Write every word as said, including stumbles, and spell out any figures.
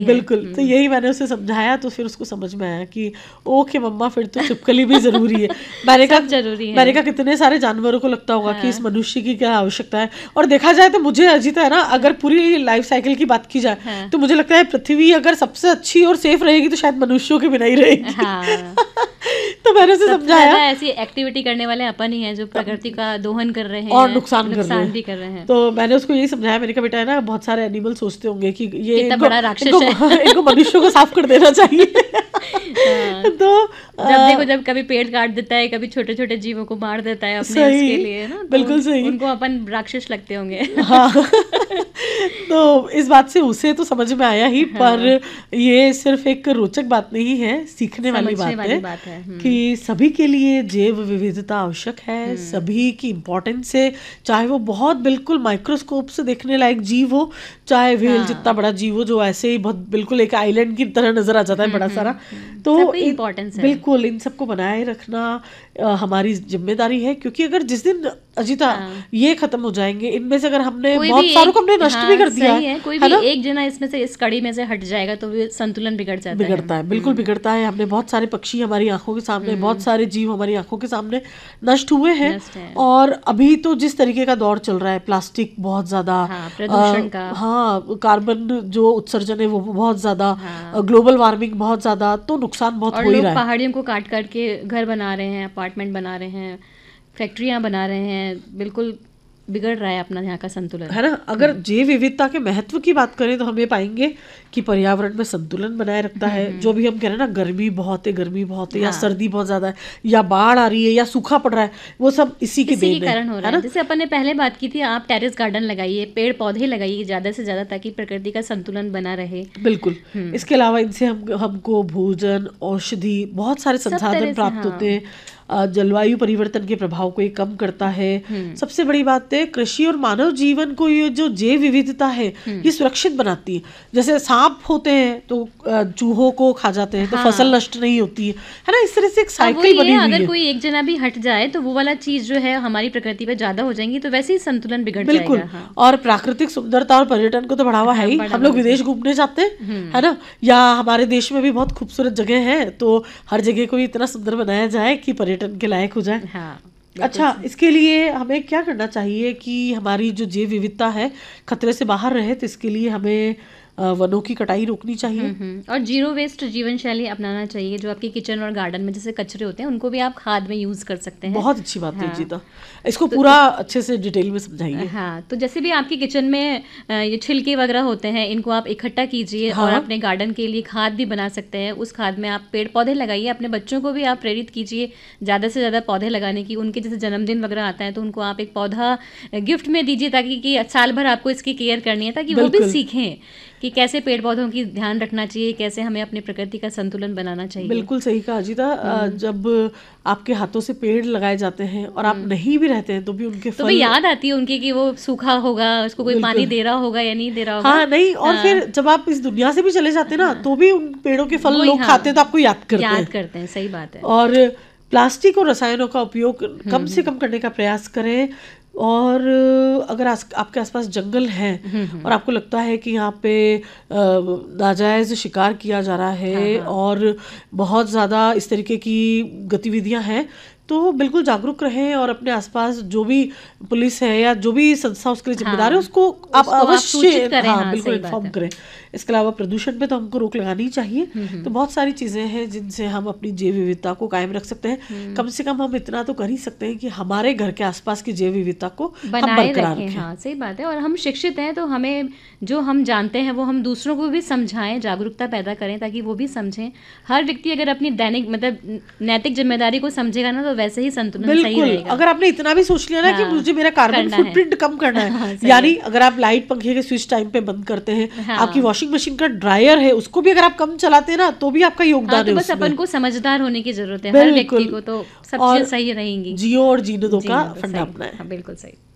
बिल्कुल। तो यही मैंने उसे समझाया, तो फिर उसको समझ में आया कि ओके मम्मा, फिर तो छिपकली भी जरूरी है। मैंने कहा जरूरी है। मैंने कहा कितने सारे जानवरों को लगता होगा हाँ। कि इस मनुष्य की क्या आवश्यकता है। और देखा जाए तो मुझे अजीता है ना, अगर पूरी लाइफ साइकिल की बात की जाए हाँ। तो मुझे लगता है पृथ्वी अगर सबसे अच्छी और सेफ रहेगी तो शायद मनुष्यों के बिना ही रहेगी हाँ। तो मैंने उसे समझाया, ऐसी एक्टिविटी करने वाले अपन ही हैं जो प्रकृति का दोहन कर रहे हैं और नुकसान, नुकसान कर रहे हैं। भी कर रहे हैं। तो मैंने उसको यही समझाया, मैंने कहा बेटा है ना, बहुत सारे एनिमल सोचते होंगे कि ये इतना बड़ा राक्षस इनको, है, इनको मनुष्यों को साफ कर देना चाहिए। हाँ। तो जब देखो, जब कभी पेड़ काट देता है, कभी छोटे छोटे जीवों को मार देता है अपने उसके लिए ना, तो बिल्कुल सही, उनको अपन राक्षस लगते होंगे। हाँ। तो इस बात से उसे तो समझ में आया ही, हाँ। पर ये सिर्फ एक रोचक बात नहीं है, सीखने वाली बात वाली है, बात है कि सभी के लिए जैव विविधता आवश्यक है, सभी की इम्पोर्टेंस है, चाहे वो बहुत बिल्कुल माइक्रोस्कोप से देखने लायक जीव हो, चाहे व्हेल हाँ। जितना बड़ा जीव हो जो ऐसे ही बहुत बिल्कुल एक आइलैंड की तरह नजर आ जाता है बड़ा सारा, तो इम्पोर्टेंस है। बिल्कुल इन सबको बनाए रखना आ, हमारी जिम्मेदारी है, क्योंकि अगर जिस दिन अजीता हाँ। ये खत्म हो जाएंगे, इनमें से अगर हमने बहुत सारों को हमने नष्ट हाँ, भी कर दिया है, कोई भी एक जना इसमें से इस कड़ी में से हट जाएगा तो संतुलन बिगड़ जाता है, बिगड़ता है, बिल्कुल बिगड़ता है। हमने बहुत सारे पक्षी हमारी आंखों के सामने, बहुत सारे जीव हमारी आंखों के सामने नष्ट हुए हैं, और अभी तो जिस तरीके का दौर चल रहा है, प्लास्टिक बहुत ज्यादा, प्रदूषण का, हाँ, कार्बन जो उत्सर्जन है वो बहुत ज्यादा, ग्लोबल वार्मिंग बहुत ज्यादा, तो नुकसान बहुत हो ही रहा है। पहाड़ियों को काट करके घर बना रहे हैं, अपार्टमेंट बना रहे हैं, फैक्ट्रियां बना रहे हैं, बिल्कुल बिगड़ रहा है अपना यहाँ का संतुलन, है ना। अगर जैव विविधता के महत्व की बात करें तो हम ये पाएंगे कि पर्यावरण में संतुलन बनाए रखता है। जो भी हम कह रहे हैं ना, गर्मी बहुत है, गर्मी बहुत है, हाँ। या सर्दी बहुत ज्यादा है, या बाढ़ आ रही है, या सूखा पड़ रहा है, वो सब इसी के देन कारण हो रहा है। जैसे अपन ने पहले बात की थी, आप टेरेस गार्डन लगाइए, पेड़ पौधे लगाइए ज्यादा से ज्यादा, ताकि प्रकृति का संतुलन बना रहे। बिल्कुल। इसके अलावा इनसे हम हमको भोजन, औषधि, बहुत सारे संसाधन प्राप्त होते हैं। जलवायु परिवर्तन के प्रभाव को ये कम करता है। सबसे बड़ी बात है, कृषि और मानव जीवन को ये जो जैव विविधता है ये सुरक्षित बनाती है। जैसे सांप होते हैं तो चूहों को खा जाते हैं, हाँ। तो फसल नष्ट नहीं होती है, है ना। इस तरह से एक साइकिल बनी हुई है। अगर कोई एक जना भी हट जाए तो वो वाला चीज जो है हमारी प्रकृति पे ज्यादा हो जाएंगी, तो वैसे ही संतुलन बिगड़ जाएगा। बिल्कुल, हाँ। और प्राकृतिक सुंदरता और पर्यटन को तो बढ़ावा है ही। हम लोग विदेश घूमने जाते हैं, है ना, या हमारे देश में भी बहुत खूबसूरत जगह है, तो हर जगह को इतना सुंदर बनाया जाए कि पर्यटन के लायक हो जाए। हाँ, अच्छा, इसके लिए हमें क्या करना चाहिए कि हमारी जो जैव विविधता है खतरे से बाहर रहे, तो इसके लिए हमें वनों की कटाई रोकनी चाहिए, और जीरो वेस्ट जीवन शैली अपनाना चाहिए। जो आपके किचन और गार्डन में जैसे कचरे होते हैं उनको भी आप खाद में यूज कर सकते हैं। बहुत अच्छी बात है जीता, इसको तो पूरा अच्छे से डिटेल में समझाइए। हाँ, तो जैसे भी आपके किचन में ये छिलके वगैरह होते हैं, इनको आप इकट्ठा कीजिए, हाँ। और अपने गार्डन के लिए खाद भी बना सकते हैं। उस खाद में आप पेड़ पौधे लगाइए, अपने बच्चों को भी आप प्रेरित कीजिए ज़्यादा से ज़्यादा पौधे लगाने की। उनके जैसे जन्मदिन वगैरह आता है तो उनको आप एक पौधा गिफ्ट में दीजिए, ताकि कि साल भर आपको इसकी केयर करनी है, ताकि वो भी सीखें कि कैसे पेड़ पौधों की ध्यान रखना चाहिए, कैसे हमें अपने प्रकृति का संतुलन बनाना चाहिए। बिल्कुल सही कहा अजीता। जब आपके हाथों से पेड़ लगाए जाते हैं और आप नहीं भी रहते हैं तो भी उनके तो फल भी याद आती है उनकी कि वो सूखा होगा, उसको कोई पानी दे रहा होगा या नहीं दे रहा होगा। हाँ, नहीं, और हाँ। फिर जब आप इस दुनिया से भी चले जाते हैं ना, तो भी उन पेड़ों के फल लोग हाँ। खाते हैं तो आपको याद करते हैं। याद करते हैं, सही बात है। और प्लास्टिक और रसायनों का उपयोग कम से कम करने का प्रयास करें। और अगर आस, आपके आसपास जंगल है और आपको लगता है कि यहाँ पे नाजायज शिकार किया जा रहा है, हाँ, हाँ। और बहुत ज़्यादा इस तरीके की गतिविधियाँ हैं, तो बिल्कुल जागरूक रहें और अपने आसपास जो भी पुलिस है या जो भी संस्था उसके लिए जिम्मेदार हाँ, है उसको आप अवश्य हाँ, हाँ, बिल्कुल इन्फॉर्म करें। इसके अलावा प्रदूषण पे तो हमको रोक लगानी ही चाहिए। तो बहुत सारी चीज़ें हैं जिनसे हम अपनी जैव विविधता को कायम रख सकते हैं। कम से कम हम इतना तो कर ही सकते हैं कि हमारे घर के आसपास की जैव विविधता को हम बरकरार रखें। हाँ, सही बात है। और हम शिक्षित हैं तो हमें जो हम जानते हैं वो हम दूसरों को भी समझाएं, जागरूकता पैदा करें, ताकि वो भी समझें। हर व्यक्ति अगर अपनी दैनिक मतलब नैतिक जिम्मेदारी को समझेगा ना, तो वैसे ही संतुलन सही रहेगा। अगर आपने इतना भी सोच लिया ना हाँ, कि मुझे मेरा कार्बन फुटप्रिंट कम करना है, हाँ, यानी अगर आप लाइट पंखे के स्विच टाइम पे बंद करते हैं, हाँ, आपकी वॉशिंग मशीन का ड्रायर है उसको भी अगर आप कम चलाते हैं ना, तो भी आपका योगदान हाँ, तो है। बस अपन को समझदार होने की जरूरत है, हर व्यक्ति को, तो सब चीजें सही रहेंगी। जियो और जीने दो का फंडा अपना है। बिल्कुल सही।